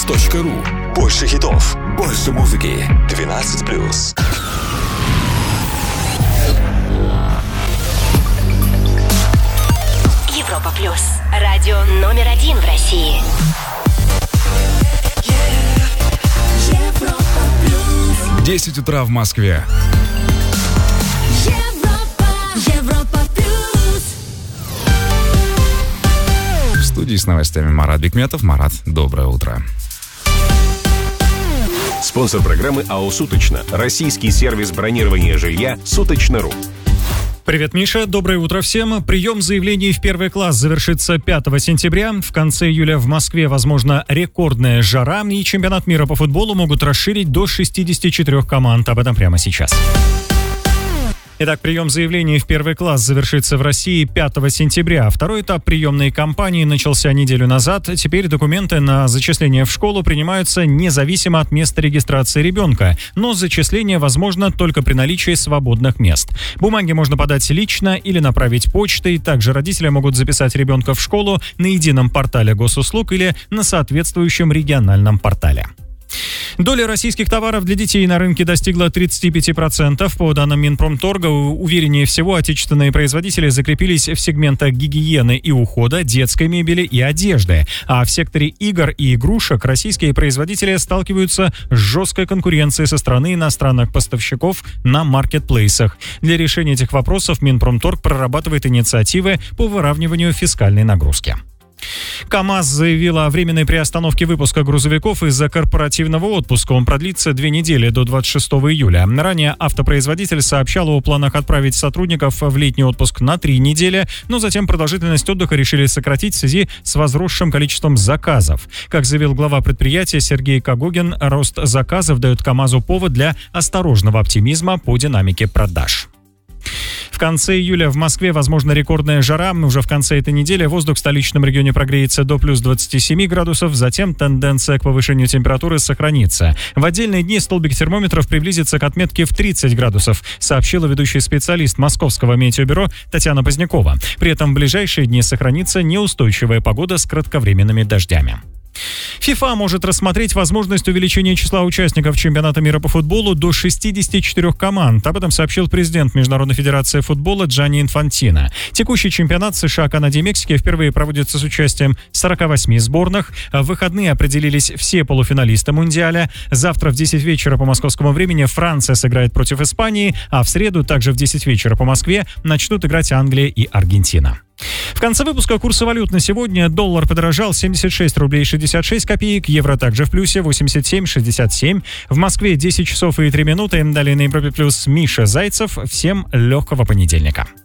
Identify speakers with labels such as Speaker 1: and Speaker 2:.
Speaker 1: europaplus.ru. Больше хитов, больше музыки. 12+.
Speaker 2: Европа Плюс. Радио номер 1 в России.
Speaker 1: Европа Плюс. 10 утра в Москве.
Speaker 3: Европа Плюс.
Speaker 1: В студии с новостями Марат Бекметов. Марат, доброе утро.
Speaker 4: Спонсор программы АО «Суточно». Российский сервис бронирования жилья «Суточно.ру».
Speaker 5: Привет, Миша. Доброе утро всем. Прием заявлений в первый класс завершится 5 сентября. В конце июля в Москве, возможно, рекордная жара. И чемпионат мира по футболу могут расширить до 64 команд. Об этом прямо сейчас. Итак, прием заявлений в первый класс завершится в России 5 сентября. Второй этап приемной кампании начался неделю назад. Теперь документы на зачисление в школу принимаются независимо от места регистрации ребенка. Но зачисление возможно только при наличии свободных мест. Бумаги можно подать лично или направить почтой. Также родители могут записать ребенка в школу на едином портале госуслуг или на соответствующем региональном портале. Доля российских товаров для детей на рынке достигла 35%. По данным Минпромторга, увереннее всего отечественные производители закрепились в сегментах гигиены и ухода, детской мебели и одежды. А в секторе игр и игрушек российские производители сталкиваются с жесткой конкуренцией со стороны иностранных поставщиков на маркетплейсах. Для решения этих вопросов Минпромторг прорабатывает инициативы по выравниванию фискальной нагрузки. КАМАЗ заявила о временной приостановке выпуска грузовиков из-за корпоративного отпуска. Он продлится 2 недели до 26 июля. Ранее автопроизводитель сообщал о планах отправить сотрудников в летний отпуск на 3 недели, но затем продолжительность отдыха решили сократить в связи с возросшим количеством заказов. Как заявил глава предприятия Сергей Когогин, рост заказов дает КАМАЗу повод для осторожного оптимизма по динамике продаж. В конце июля в Москве возможна рекордная жара. Уже в конце этой недели воздух в столичном регионе прогреется до плюс 27 градусов. Затем тенденция к повышению температуры сохранится. В отдельные дни столбик термометров приблизится к отметке в 30 градусов, сообщила ведущий специалист Московского метеобюро Татьяна Позднякова. При этом в ближайшие дни сохранится неустойчивая погода с кратковременными дождями. ФИФА может рассмотреть возможность увеличения числа участников чемпионата мира по футболу до 64 команд. Об этом сообщил президент Международной федерации футбола Джанни Инфантино. Текущий чемпионат США, Канады и Мексики впервые проводится с участием 48 сборных. В выходные определились все полуфиналисты Мундиаля. Завтра в 10 вечера по московскому времени Франция сыграет против Испании, а в среду также в 10 вечера по Москве начнут играть Англия и Аргентина. В конце выпуска курсы валют на сегодня. Доллар подорожал 76 рублей 66 копеек, евро также в плюсе 87,67. В Москве 10 часов и 3 минуты. Далее на Европе Плюс Миша Зайцев. Всем легкого понедельника.